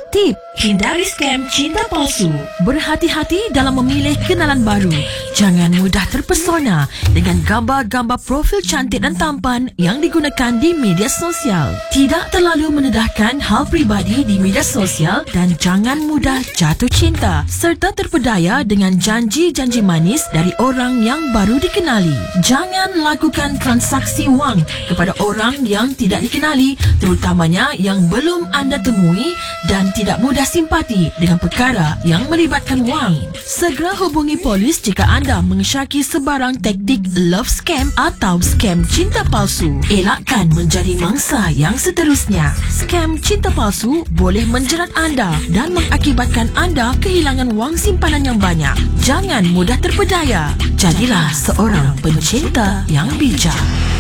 Tip: hindari scam cinta palsu. Berhati-hati dalam memilih kenalan baru. Jangan mudah terpesona dengan gambar-gambar profil cantik dan tampan yang digunakan di media sosial. Tidak terlalu mendedahkan hal peribadi di media sosial dan jangan mudah jatuh cinta serta terpedaya dengan janji-janji manis dari orang yang baru dikenali. Jangan lakukan transaksi wang kepada orang yang tidak dikenali, terutamanya yang belum anda temui dan tidak mudah simpati dengan perkara yang melibatkan wang. Segera hubungi polis jika anda mengesyaki sebarang taktik love scam atau scam cinta palsu. Elakkan menjadi mangsa yang seterusnya. Scam cinta palsu boleh menjerat anda dan mengakibatkan anda kehilangan wang simpanan yang banyak. Jangan mudah terpedaya. Jadilah seorang pencinta yang bijak.